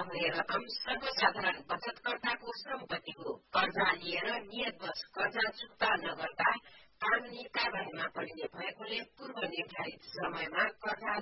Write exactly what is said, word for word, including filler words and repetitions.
हुने रकम सर्वसाधारण बचतकर्ताको सम्पत्ति हो। कर्जा लिएर नियतवश कर्जा चुक्ता नगर्दा कानूनी कारबाहीमा परिने भएकोले पूर्व निर्धारित समयमा कर्जा